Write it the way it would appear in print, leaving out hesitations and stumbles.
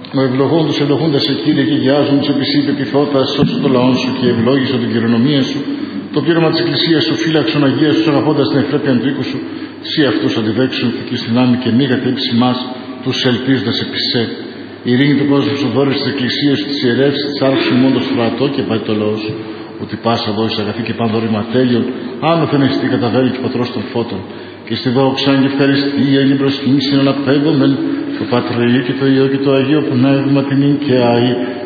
Ο ευλογώντος ελογούντας σε Κύριε και γιάζουν τους επισήπε πειθώτα, σώσε το λαό σου και ευλόγησε την κληρονομία σου. Το πλήρωμα της Εκκλησίας σου, φύλαξον Αγία σου, αγαπώντας την ευπρέπεια του οίκου σου. Σύ αυτούς αντιδέξουν ηθικής δυνάμει και μη κατέψει μας, τους ελπίζοντας επί σε. Η ειρήνη του κόσμου σου δώρε της Εκκλησίας σου, της ιερεύσης, της άρξης μόντος φρατό και πάει το λαό σου. Ότι πάσα δώσει αγαθή και πάντο ρήμα τέλειων, άνωθεν εστί καταβέλει και πατρός των φώτων. Και στη δόξα και ευχαριστία η προσκύνηση αναπέμπομεν, το Πατρί και το Υιό και το Αγίο Πνεύμα την και αη.